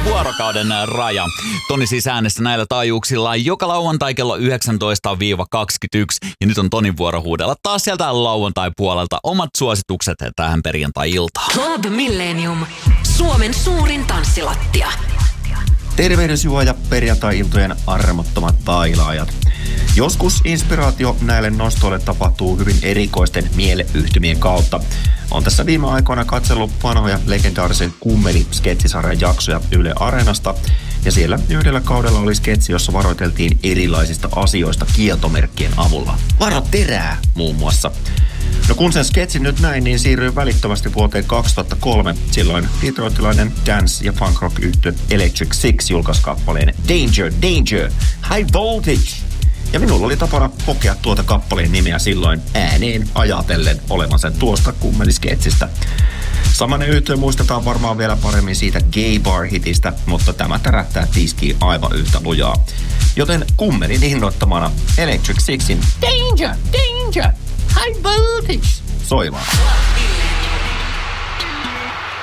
vuorokauden raja. Toni siis äänessä näillä taajuuksilla joka lauantai kello 19-21. Ja nyt on Tonin vuoro huudella taas sieltä lauantai-puolelta omat suositukset tähän perjantai-iltaan. Club Millennium. Suomen suurin tanssilattia. Tervehdysjuoja perjantai-iltojen armottomat tailaajat. Joskus inspiraatio näille nostoille tapahtuu hyvin erikoisten mieleyhtymien kautta. On tässä viime aikoina katsellut vanhoja legendaarisen Kummeli-sketsisarjan jaksoja Yle Areenasta, ja siellä yhdellä kaudella oli sketsi, jossa varoiteltiin erilaisista asioista kieltomerkkien avulla. Varo terää, muun muassa. No kun sen sketsin nyt näin, niin siirryin välittömästi vuoteen 2003. Silloin detroitilainen dance- ja punk rock-yhtye Electric Six julkaisi kappaleen Danger, Danger, High Voltage. Ja minulla oli tapana pokea tuota kappaleen nimeä silloin ääneen ajatellen olevan sen tuosta Kummeli-sketsistä. Samanen yhtye muistetaan varmaan vielä paremmin siitä Gay Bar-hitistä, mutta tämä tärähtää tiskiin aivan yhtä lujaa. Joten Kummelin innoittamana Electric Sixin Danger, Danger, High Voltage soimaan.